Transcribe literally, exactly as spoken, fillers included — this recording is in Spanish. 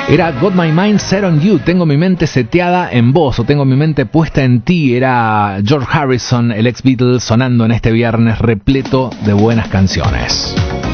Era Got My Mind Set on You, tengo mi mente seteada en vos, o tengo mi mente puesta en ti. Era George Harrison, el ex Beatle, sonando en este viernes repleto de buenas canciones.